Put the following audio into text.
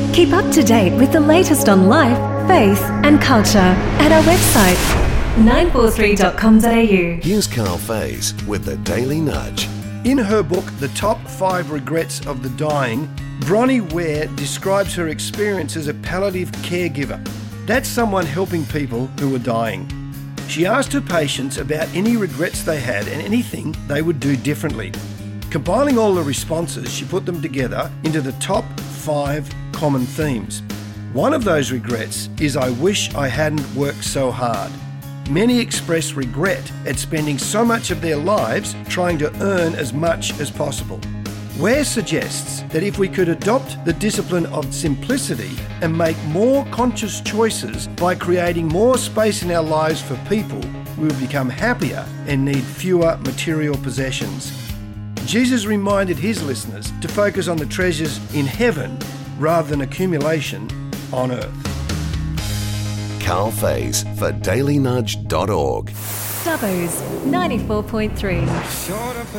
Keep up to date with the latest on life, faith and culture at our website 943.com.au. Here's Carl Faze with the Daily Nudge. In her book, The Top 5 Regrets of the Dying, Bronnie Ware describes her experience as a palliative caregiver. That's someone helping people who are dying. She asked her patients about any regrets they had and anything they would do differently. Compiling all the responses, she put them together into the top 5 common themes. One of those regrets is, I wish I hadn't worked so hard. Many express regret at spending so much of their lives trying to earn as much as possible. Ware suggests that if we could adopt the discipline of simplicity and make more conscious choices by creating more space in our lives for people, we will become happier and need fewer material possessions. Jesus reminded his listeners to focus on the treasures in heaven rather than accumulation on earth. Carl Faze for dailynudge.org. Dubbo's 94.3.